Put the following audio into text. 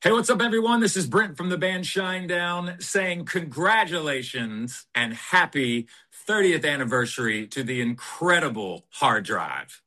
Hey, what's up, everyone? This is Brent from the band Shinedown saying congratulations and happy 30th anniversary to the incredible Hard Drive.